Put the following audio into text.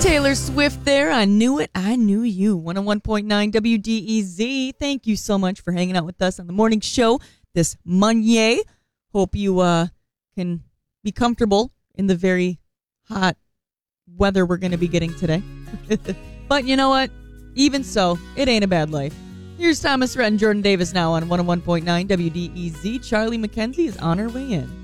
Taylor Swift there. I knew it. I knew you. 101.9 WDEZ. Thank you so much for hanging out with us on the morning show this Monday. Hope you can be comfortable in the very hot weather we're going to be getting today. But you know what? Even so, it ain't a bad life. Here's Thomas Rhett and Jordan Davis now on 101.9 WDEZ. Charlie McKenzie is on her way in.